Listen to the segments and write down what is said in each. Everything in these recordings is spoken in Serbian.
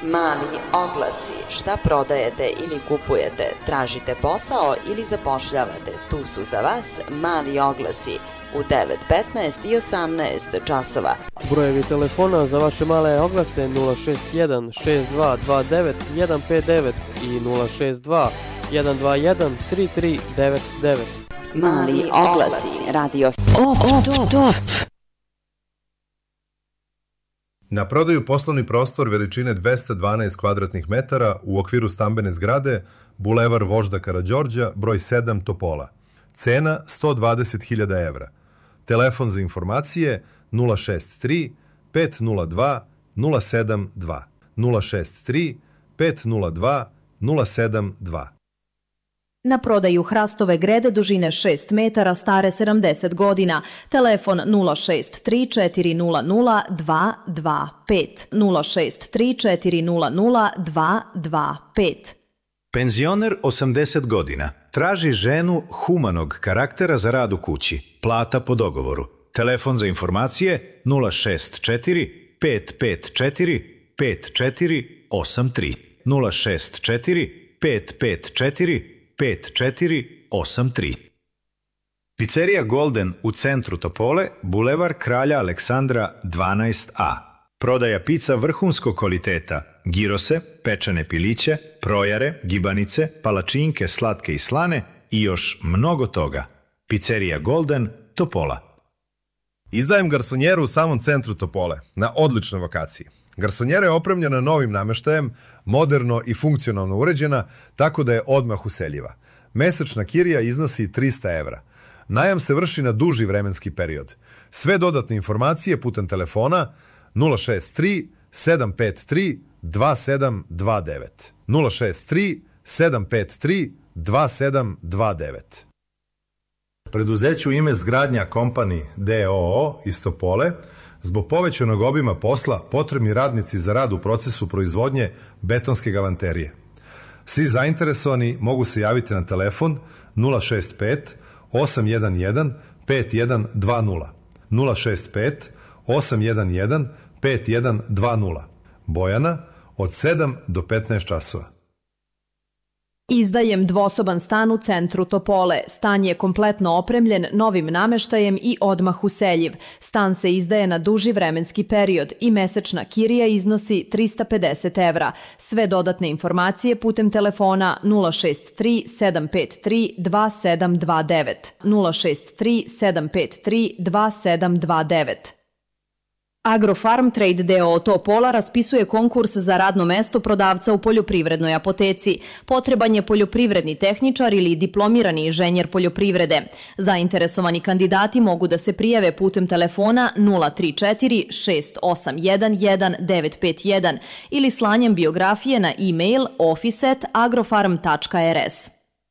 Mali oglasi. Šta prodajete ili kupujete? Tražite posao ili zapošljavate? Tu su za vas mali oglasi u 9, 15 i 18 časova. Brojevi telefona za vaše male oglase 061 6229 159 i 062 121 3399. Mali oglasi. Radio Top. Na prodaju poslovni prostor veličine 212 kvadratnih metara u okviru stambene zgrade, Bulevar Vožda Karađorđa, broj 7 Topola. Cena 120.000 evra. Telefon za informacije 063 502 072 063 502 072. Na prodaju hrastove grede dužine 6 metara stare 70 godina. Telefon 063 400 225 063 400 225. Penzioner 80 godina. Traži ženu humanog karaktera za rad u kući. Plata po dogovoru. Telefon za informacije 064 554 5483 064 554 5483. Pizzerija Golden u centru Topole, Bulevar Kralja Aleksandra 12A. Prodaja pizza vrhunskog kvaliteta, girose, pečene piliće, projare, gibanice, palačinke slatke i slane i još mnogo toga. Pizzerija Golden, Topola. Izdajem garsonjeru u samom centru Topole, na odličnoj lokaciji. Garsonjera je opremljena novim nameštajem, moderno i funkcionalno uređena, tako da je odmah useljiva. Mesečna kirija iznosi 300 evra. Najam se vrši na duži vremenski period. Sve dodatne informacije putem telefona 063 753 2729 063 753 2729. Preduzeću ime Zgradnja Company d.o.o. iz Topole zbog povećanog obima posla potrebni radnici za rad u procesu proizvodnje betonske galanterije. Svi zainteresovani mogu se javiti na telefon 065 811 5120 065 811 5120. Bojana od 7 do 15 časova. Izdajem dvosoban stan u centru Topole. Stan je kompletno opremljen novim nameštajem i odmah useljiv. Stan se izdaje na duži vremenski period i mesečna kirija iznosi 350 evra. Sve dodatne informacije putem telefona 063 753 2729 063 753 2729. Agrofarm Trade d.o.o. Topola raspisuje konkurs za radno mesto prodavca u poljoprivrednoj apoteci. Potreban je poljoprivredni tehničar ili diplomirani inženjer poljoprivrede. Zainteresovani kandidati mogu da se prijave putem telefona 034 681 1951 ili slanjem biografije na e-mail office@agrofarm.rs.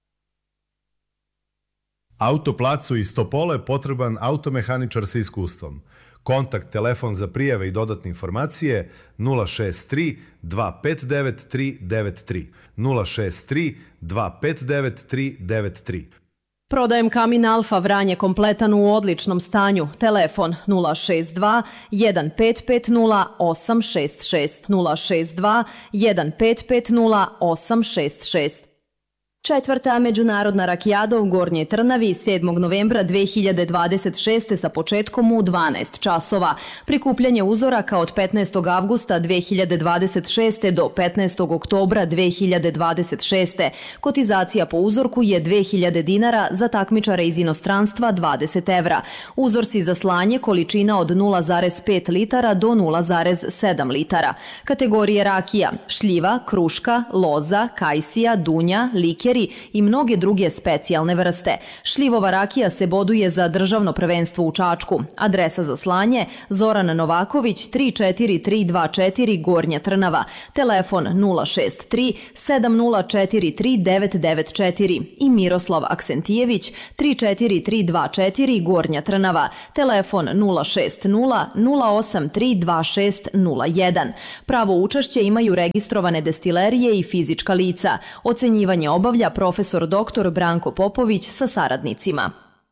Autoplacu iz Topole potreban automehaničar sa iskustvom. Kontakt, telefon za prijave i dodatne informacije 063 259 393 063 259 393. Prodajem kamin Alfa Vranje kompletan u odličnom stanju. Telefon 062 1550 866 062 1550 866. Četvrta međunarodna rakijada u Gornjoj Trnavi 7. novembra 2026. sa početkom u 12 časova. Prikupljanje uzoraka od 15. avgusta 2026. do 15. oktobra 2026. Kotizacija po uzorku je 2000 dinara, za takmičare iz inostranstva 20 evra. Uzorci za slanje količina od 0,5 litara do 0,7 litara. Kategorije rakija: šljiva, kruška, loza, kajsija, dunja, liker i mnoge druge specijalne vrste. Šljivova rakija se boduje za državno prvenstvo u Čačku. Adresa za slanje: Zoran Novaković 34324 Gornja Trnava. Telefon 063 7043 994 i Miroslav Aksentijević 34324 Gornja Trnava. Telefon 060 083 2601. Pravo učešće imaju registrovane destilerije i fizička lica. Ocenjivanje obavlja profesor dr. Branko Popović sa saradnicima.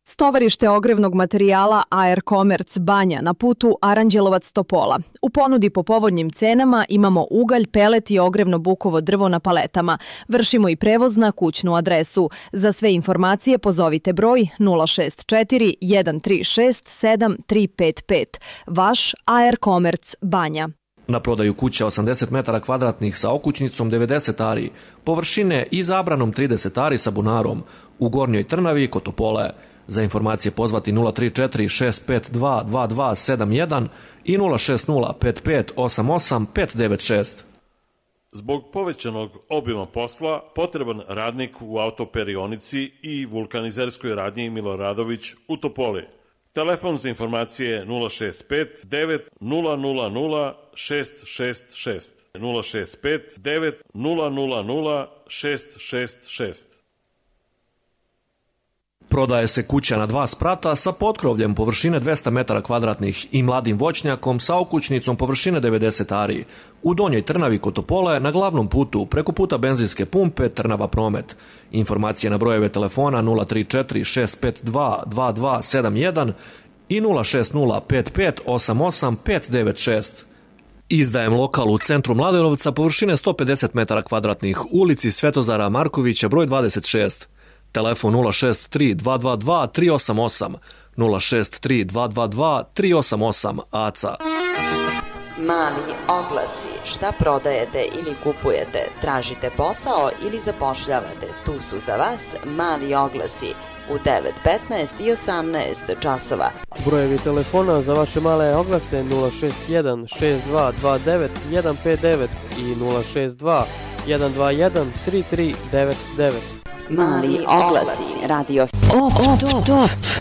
Stovarište ogrevnog materijala AR Commerce Banja na putu Aranđelovac-Topola. U ponudi po povoljnim cenama imamo ugalj, pelet i ogrevno bukovo drvo na paletama. Vršimo i prevoz na kućnu adresu. Za sve informacije pozovite broj 064 136 7355. Vaš AR Commerce Banja. Na prodaju kuća 80 metara kvadratnih sa okućnicom 90 ari, površine i zabranom 30 ari sa bunarom, u Gornjoj Trnavi kod Topole. Za informacije pozvati 034 652 2271 i 060 55 88 596. Zbog povećanog obima posla, potreban radnik u autoperionici i vulkanizerskoj radnji Miloradović u Topoli. Telefon za informacije 065 9 000 666 065 9 000 666. Prodaje se kuća na 2 sprata sa potkrovljem površine 200 metara kvadratnih i mladim voćnjakom sa okućnicom površine 90 ari. U Donjoj Trnavi kod Topole na glavnom putu preko puta benzinske pumpe Trnava Promet. Informacije na brojeve telefona 034 652 2271 i 060 55 88 596. Izdajem lokal u centru Mladenovca površine 150 metara kvadratnih, ulici Svetozara Markovića broj 26. Telefon 063 222 388 063 222 388 ACA. Mali oglasi. Šta prodajete ili kupujete? Tražite posao ili zapošljavate? Tu su za vas Mali oglasi u 9, 15 i 18 časova. Brojevi telefona za vaše male oglase 061 6229 159 i 062 121 3399. Mali oglasi. Radio Top.